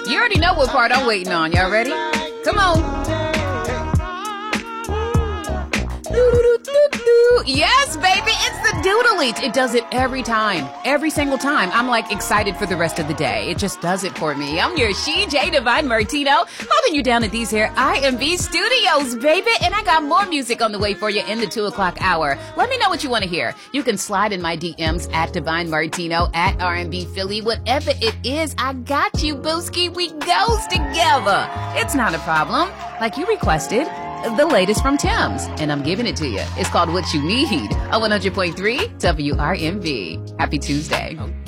You already know what part I'm waiting on. Y'all ready? Come on. Yes, baby, it's the Doodleach. It does it every time. Every single time. I'm like excited for the rest of the day. It just does it for me. I'm your J Divine Martino, holding you down at these here IMV studios, baby. And I got more music on the way for you in the 2 o'clock hour. Let me know what you want to hear. You can slide in my DMs at Divine Martino, at RMB Philly, whatever it is. I got you, Booski. We goes together. It's not a problem. Like you requested. The latest from Tim's, and I'm giving it to you. It's called What You Need on 100.3 WRMV. Happy Tuesday.